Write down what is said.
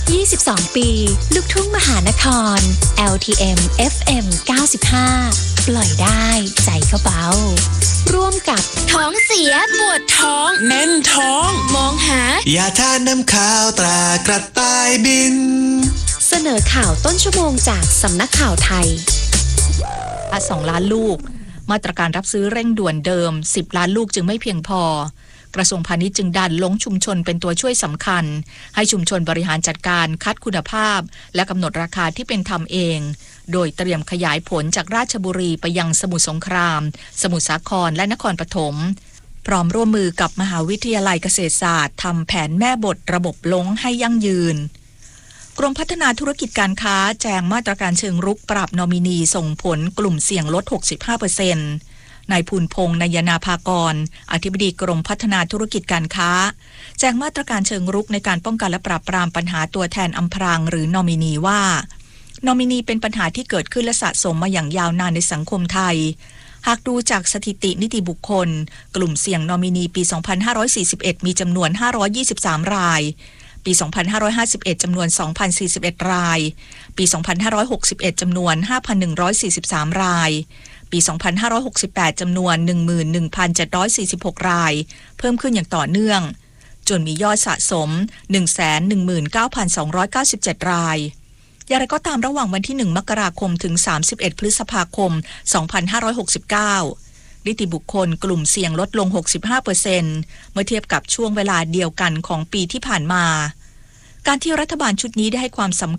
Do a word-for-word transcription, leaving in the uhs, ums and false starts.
ยี่สิบสอง ปีลูกทุ่งมหานคร แอล ที เอ็ม เอฟ เอ็ม เก้าสิบห้า ปล่อยได้ใจเขาเบาร่วมกับท้องเสียปวดท้องแน่นท้องมองหายาทาน้ำข้าวตรากระต่ายบินเสนอข่าวต้นชั่วโมงจากสำนักข่าวไทยสองล้านลูกมาตรการรับซื้อเร่งด่วนเดิมสิบล้านลูกจึงไม่เพียงพอกระทรวงพาณิชย์จึงดันลงชุมชนเป็นตัวช่วยสำคัญให้ชุมชนบริหารจัดการคัดคุณภาพและกำหนดราคาที่เป็นธรรมเองโดยเตรียมขยายผลจากราชบุรีไปยังสมุทรสงครามสมุทรสาครและนครปฐมพร้อมร่วมมือกับมหาวิทยาลัยเกษตรศาสตร์ทำแผนแม่บทระบบลงให้ยั่งยืนกรมพัฒนาธุรกิจการค้าแจงมาตรการเชิงรุกปรับนอมินีส่งผลกลุ่มเสี่ยงลด หกสิบห้าเปอร์เซ็นต์ นายภูลพงษ์นายนาภากรอธิบดีกรมพัฒนาธุรกิจการค้าแจ้งมาตรการเชิงรุกในการป้องกันและปราบปรามปัญหาตัวแทนอำพรางหรือนอมินีว่านอมินีเป็นปัญหาที่เกิดขึ้นและสะสมมาอย่างยาวนานในสังคมไทยหากดูจากสถิตินิติบุคคลกลุ่มเสี่ยงนอมินีปี สองพันห้าร้อยสี่สิบเอ็ด มีจำนวน ห้าร้อยยี่สิบสาม รายปี สองพันห้าร้อยห้าสิบเอ็ด จำนวน สองพันสี่สิบเอ็ด รายปี สองพันห้าร้อยหกสิบเอ็ด จำนวน ห้าพันหนึ่งร้อยสี่สิบสาม รายปี สองพันห้าร้อยหกสิบแปด จำนวน หนึ่งหมื่นหนึ่งพันเจ็ดร้อยสี่สิบหก รายเพิ่มขึ้นอย่างต่อเนื่องจนมียอดสะสม หนึ่งแสนหนึ่งหมื่นเก้าพันสองร้อยเก้าสิบเจ็ด รายอย่างไรก็ตามระหว่างวันที่หนึ่งมกราคมถึงสามสิบเอ็ดพฤษภาคมสองพันห้าร้อยหกสิบเก้านิติบุคคลกลุ่มเสี่ยงลดลง หกสิบห้าเปอร์เซ็นต์ เมื่อเทียบกับช่วงเวลาเดียวกันของปีที่ผ่านมาการที่รัฐบาลชุดนี้ได้ให้ความสำคัญ